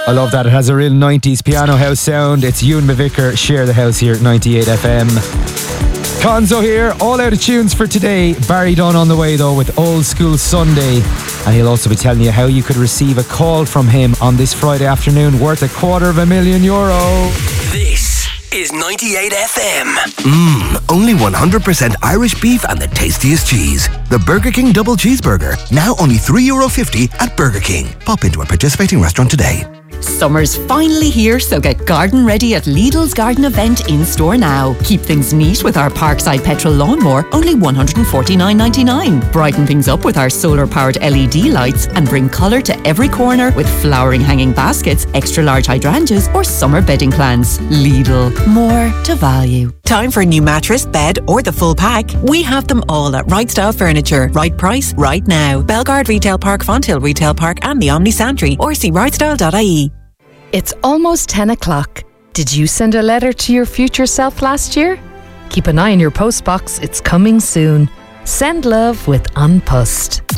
I love that. It has a real 90s piano house sound. It's Ewan McVicker, Share the House here at 98 FM. Conzo here, all out of tunes for today. Barry Dunn on the way though with Old School Sunday. And he'll also be telling you how you could receive a call from him on this Friday afternoon worth €250,000. This is 98 FM. Only 100% Irish beef and the tastiest cheese. The Burger King Double Cheeseburger. Now only €3.50 at Burger King. Pop into a participating restaurant today. Summer's finally here, so get garden ready at Lidl's garden event in store now. Keep things neat with our Parkside petrol lawnmower, only $149.99. Brighten things up with our solar-powered LED lights and bring colour to every corner with flowering hanging baskets, extra large hydrangeas or summer bedding plants. Lidl, more to value. Time for a new mattress, bed or the full pack? We have them all at Right Style Furniture. Right price, right now. Belgard Retail Park, Fonthill Retail Park and the Omni Santry, or see rightstyle.ie. It's almost 10 o'clock. Did you send a letter to your future self last year? Keep an eye on your postbox, it's coming soon. Send love with An Post.